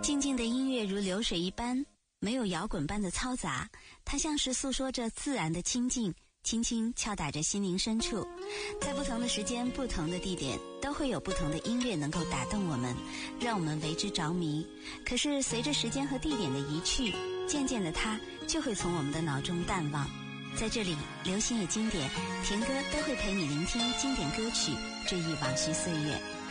静静的音乐如流水一般，没有摇滚般的嘈杂，它像是诉说着自然的清静，轻轻敲打着心灵深处。在不同的时间、不同的地点，都会有不同的音乐能够打动我们，让我们为之着迷。可是随着时间和地点的移去，渐渐的它就会从我们的脑中淡忘。在这里，流行也经典，田歌都会陪你聆听经典歌曲，追忆往昔岁月。